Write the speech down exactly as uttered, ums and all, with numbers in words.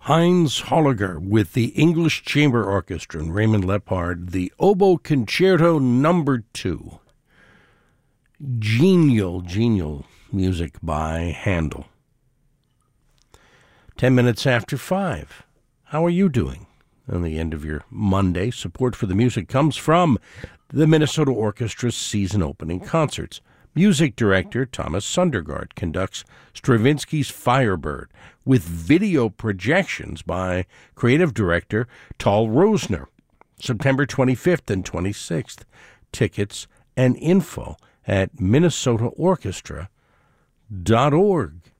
Heinz Holliger with the English Chamber Orchestra and Raymond Lepard, the Oboe Concerto Number Two. Genial, genial music by Handel. Ten minutes after five. How are you doing? On the end of your Monday, support for the music comes from the Minnesota Orchestra's season opening concerts. Music director Thomas Sundergaard conducts Stravinsky's Firebird with video projections by creative director Tal Rosner, September twenty-fifth and twenty-sixth. Tickets and info at minnesota orchestra dot org.